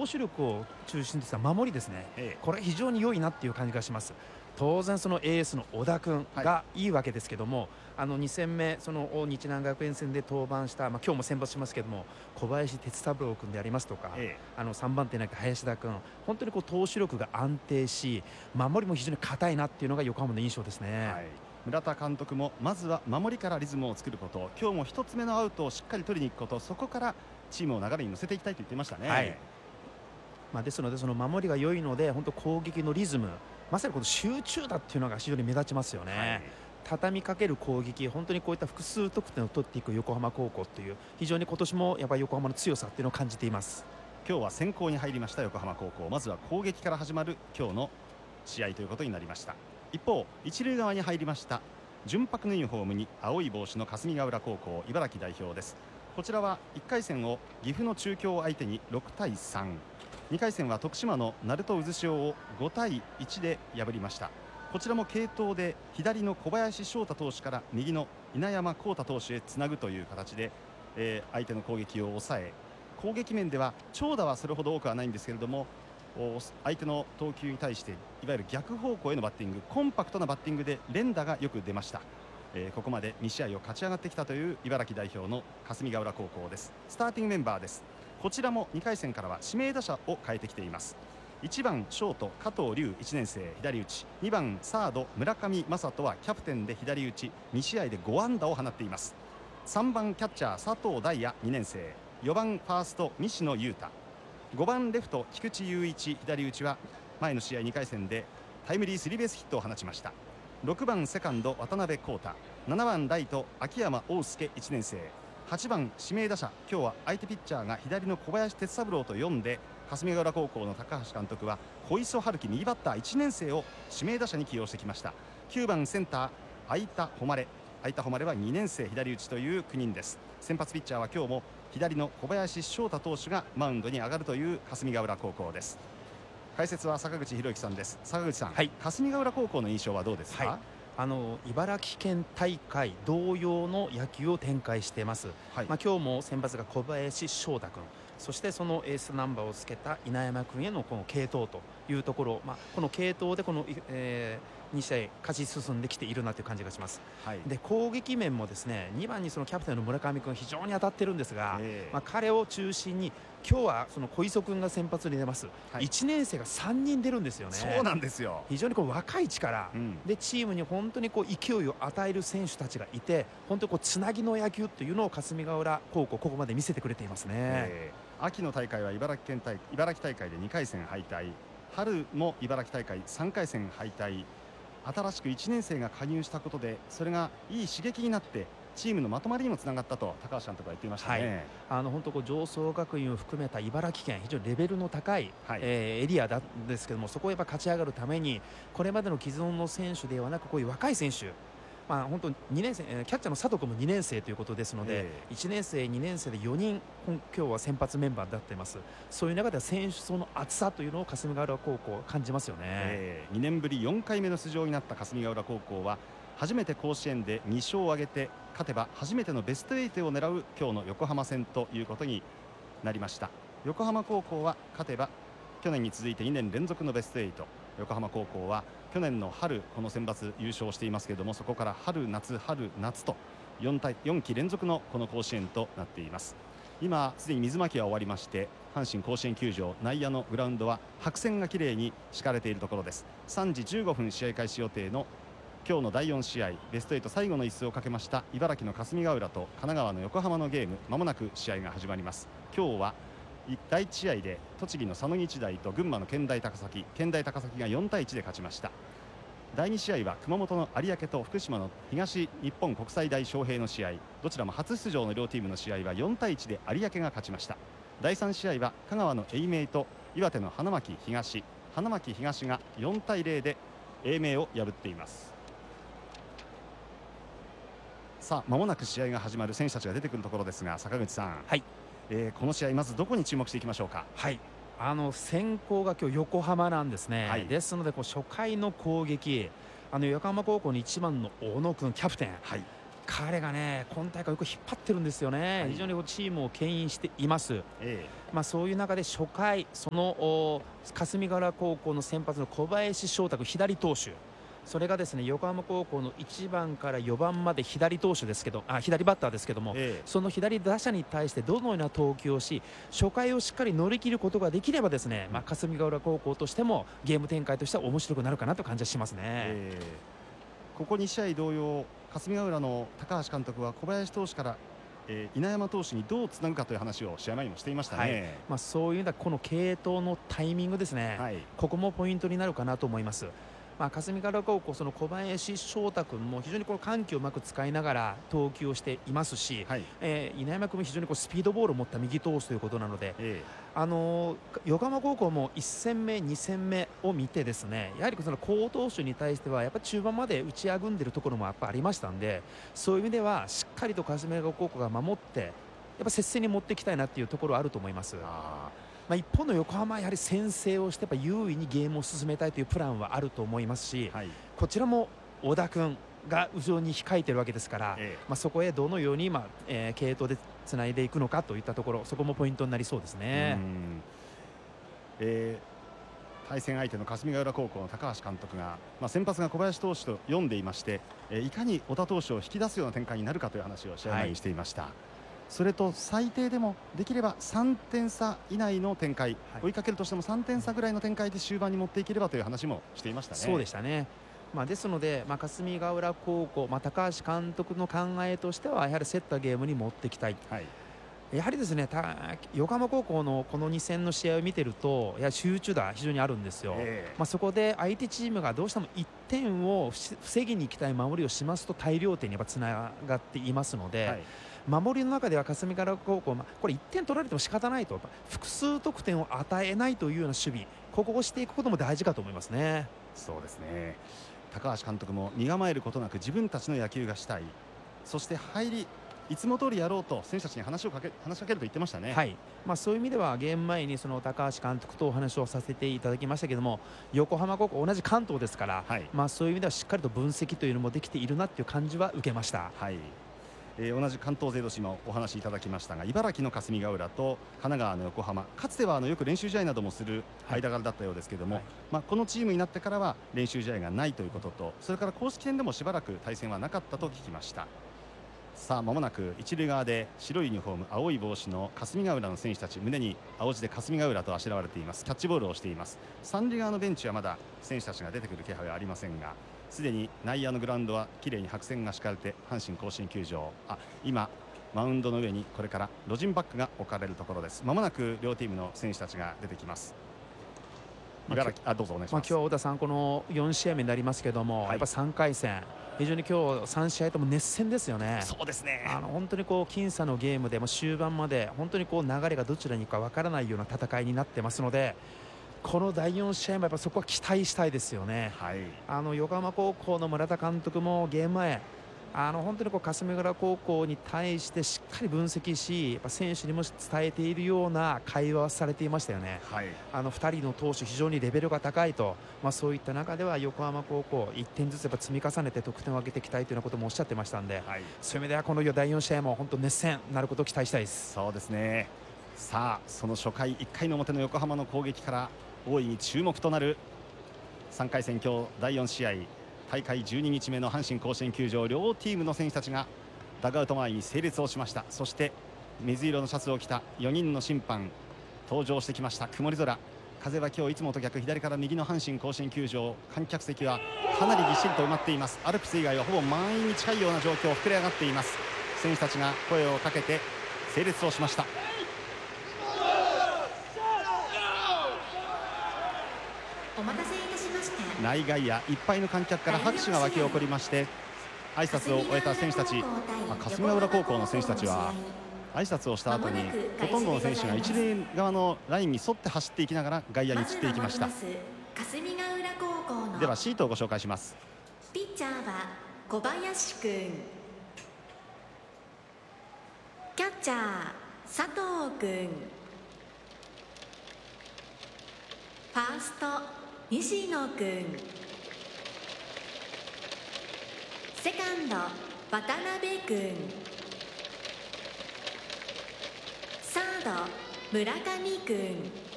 投手力を中心とした守りですね、これ非常に良いなっていう感じがします。当然そのエースの小田君がいいわけですけども、2戦目その日南学園戦で登板した、今日も先発しますけども小林哲三郎君でありますとか、3番手なき林田君、本当に投手力が安定し守りも非常に堅いなっていうのが横浜の印象ですね。 村田監督もまずは守りからリズムを作ること、今日も1つ目のアウトをしっかり取りに行くこと、そこからチームを流れに乗せていきたいと言っていましたね。 ですのでその守りが良いので本当攻撃のリズム、まさにこの集中打っていうのが非常に目立ちますよね。畳みかける攻撃、本当にこういった複数得点を取っていく横浜高校という、非常に今年もやっぱり横浜の強さっていうのを感じています。 今日は先攻に入りました横浜高校、まずは攻撃から始まる今日の試合ということになりました。一方一塁側に入りました純白のユニフォームに青い帽子の霞ヶ浦高校茨城代表です。こちらは1回戦を岐阜の中京を相手に6対3、2回戦は徳島の鳴門渦潮を5対1で破りました。こちらも継投で左の小林翔太投手から右の稲山浩太投手へつなぐという形で、相手の攻撃を抑え、攻撃面では長打はそれほど多くはないんですけれども、相手の投球に対していわゆる逆方向へのバッティング、コンパクトなバッティングで連打がよく出ました。ここまで2試合を勝ち上がってきたという茨城代表の霞ヶ浦高校です。スターティングメンバーです。こちらも2回戦からは指名打者を変えてきています。1番ショート加藤龍1年生左打ち、2番サード村上正人はキャプテンで左打ち、2試合で5安打を放っています。3番キャッチャー佐藤大也2年生、4番ファースト西野裕太、5番レフト菊池雄一左打ちは前の試合2回戦でタイムリースリーベースヒットを放ちました。6番セカンド渡辺康太、7番ライト秋山大輔1年生、8番指名打者、今日は相手ピッチャーが左の小林哲三郎と読んで霞ヶ浦高校の高橋監督は小磯春樹右バッター1年生を指名打者に起用してきました。9番センター相田誉は2年生左打ちという9人です。先発ピッチャーは今日も左の小林翔太投手がマウンドに上がるという霞ヶ浦高校です。解説は坂口博之さんです。坂口さん、霞ヶ浦高校の印象はどうですか？ 茨城県大会同様の野球を展開しています。今日も先発が小林翔太君、そしてそのエースナンバーをつけた稲山君へのこの継投というところ、この継投でこの、2試合勝ち進んできているなという感じがします。で攻撃面もですね、2番にそのキャプテンの村上君非常に当たってるんですが、彼を中心に今日はその小磯君が先発に出ます、1年生が3人出るんですよね。 そうなんですよ。 非常に若い力、でチームに本当に勢いを与える選手たちがいて、本当につなぎの野球というのを霞ヶ浦高校ここまで見せてくれていますね。 秋の大会は茨城大会で2回戦敗退、春も茨城大会3回戦敗退、新しく1年生が加入したことでそれがいい刺激になってチームのまとまりにもつながったと高橋監督は言っていましたね。 本当常総学院を含めた茨城県、非常にレベルの高い、エリアなんですけども、そこをやっぱ勝ち上がるためにこれまでの既存の選手ではなくこういう若い選手、本当2年生、キャッチャーの佐藤君も2年生ということですので、1年生2年生で4人今日は先発メンバーになっています。そういう中では選手層の厚さというのを霞ヶ浦高校感じますよね。 2年ぶり4回目の出場になった霞ヶ浦高校は初めて甲子園で2勝を挙げて、勝てば初めてのベスト8を狙う今日の横浜戦ということになりました。横浜高校は勝てば去年に続いて2年連続のベスト8、横浜高校は去年の春この選抜優勝していますけれども、そこから春夏と4期連続のこの甲子園となっています。今すでに水まきは終わりまして、阪神甲子園球場内野のグラウンドは白線がきれいに敷かれているところです。3時15分試合開始予定の今日の第4試合、ベスト8最後の一戦をかけました茨城の霞ヶ浦と神奈川の横浜のゲーム、まもなく試合が始まります。今日は第1試合で栃木の佐野日大と群馬の健大高崎が4対1で勝ちました。第2試合は熊本の有明と福島の東日本国際大翔平の試合、どちらも初出場の両チームの試合は4対1で有明が勝ちました。第3試合は香川の英明と岩手の花巻東が4対0で英明を破っています。さあ間もなく試合が始まる、選手たちが出てくるところですが、坂口さん、この試合まずどこに注目していきましょうか？ 先行が今日横浜なんですね。ですので初回の攻撃、横浜高校に1番の小野君キャプテン、彼がね今大会よく引っ張ってるんですよね。非常にチームを牽引しています。 そういう中で初回その霞ヶ浦高校の先発の小林翔太君左投手、それがですね横浜高校の1番から4番まで左投手ですけど左バッターですけども、その左打者に対してどのような投球をし初回をしっかり乗り切ることができればですね、霞ヶ浦高校としてもゲーム展開としては面白くなるかなと感じはしますね。 ここ2試合同様、霞ヶ浦の高橋監督は小林投手から稲山投手にどうつなぐかという話を試合前にもしていましたね。 そういう意味ではこの継投のタイミングですね、ここもポイントになるかなと思います。霞ヶ浦高校その小林翔太君も非常にこの緩急をうまく使いながら投球をしていますし、稲山君も非常にスピードボールを持った右投手ということなので、横浜高校も1戦目2戦目を見てですねやはりその好投手に対してはやっぱり中盤まで打ちあぐんでいるところもやっぱありましたんで、そういう意味ではしっかりと霞ヶ浦高校が守ってやっぱ接戦に持っていきたいなっていうところはあると思います。一方の横浜はやはり先制をしてやっぱ優位にゲームを進めたいというプランはあると思いますし、こちらも小田君が後ろに控えているわけですから、そこへどのように継投でつないでいくのかといったところ、そこもポイントになりそうですね。 対戦相手の霞ヶ浦高校の高橋監督が、先発が小林投手と読んでいまして、いかに小田投手を引き出すような展開になるかという話を試合前にしていました。それと最低でもできれば3点差以内の展開、追いかけるとしても3点差ぐらいの展開で終盤に持っていければという話もしていましたね。 そうでしたね。ですので、霞ヶ浦高校、高橋監督の考えとしてはやはり競ったゲームに持っていきたい、やはりですね横浜高校のこの2戦の試合を見ているとやはり集中打非常にあるんですよ。そこで相手チームがどうしても1点を防ぎに行きたい守りをしますと大量点につながっていますので、守りの中では霞ヶ浦高校、これ1点取られても仕方ないと複数得点を与えないというような守備、ここをしていくことも大事かと思いますね。 そうですね。高橋監督も身構えることなく自分たちの野球がしたい、そして入りいつも通りやろうと選手たちに話しかけると言ってましたね。 そういう意味ではゲーム前にその高橋監督とお話をさせていただきましたけども、横浜高校同じ関東ですから、そういう意味ではしっかりと分析というのもできているなという感じは受けました。 同じ関東勢同士もお話しいただきましたが、茨城の霞ヶ浦と神奈川の横浜、かつてはよく練習試合などもする間柄だったようですけれども、このチームになってからは練習試合がないということと、それから公式戦でもしばらく対戦はなかったと聞きました。まもなく一塁側で白いユニフォーム青い帽子の霞ヶ浦の選手たち、胸に青字で霞ヶ浦とあしらわれています。キャッチボールをしています。三塁側のベンチはまだ選手たちが出てくる気配はありませんが、すでに内野のグラウンドはきれいに白線が敷かれて、阪神甲子園球場、今マウンドの上にこれからロジンバッグが置かれるところです。まもなく両チームの選手たちが出てきます。茨城、どうぞお願いします。 今日小田さん、この4試合目になりますけども、やっぱ3回戦非常に今日3試合とも熱戦ですよね。 そうですね。 本当に僅差のゲームでも終盤まで本当に流れがどちらに行くかわからないような戦いになってますので、この第4試合もやっぱそこは期待したいですよね。横浜高校の村田監督もゲーム前本当に霞ヶ浦高校に対してしっかり分析し、やっぱ選手にも伝えているような会話をされていましたよね。2人の投手非常にレベルが高いと、そういった中では横浜高校1点ずつやっぱ積み重ねて得点を上げていきたいというようなこともおっしゃってましたんで、そういう意味ではこの第4試合も本当熱戦になることを期待したいです。 そうですね。その初回1回の表の横浜の攻撃から大いに注目となる3回戦、今日第4試合大会12日目の阪神甲子園球場、両チームの選手たちがダグアウト前に整列をしました。そして水色のシャツを着た4人の審判登場してきました。曇り空、風は今日いつもと逆、左から右の阪神甲子園球場、観客席はかなりぎっしりと埋まっています。アルプス以外はほぼ満員に近いような状況、膨れ上がっています。選手たちが声をかけて整列をしました。 お待たせいたしました。 内外野いっぱいの観客から拍手が沸き起こりまして、挨拶を終えた選手たち、霞ヶ浦高校の選手たちは挨拶をした後にほとんどの選手が一塁側のラインに沿って走っていきながら外野に散っていきました。ではシートをご紹介します。 ピッチャーは小林君、キャッチャー佐藤君、ファースト西野君、セカンド渡辺君、サード村上君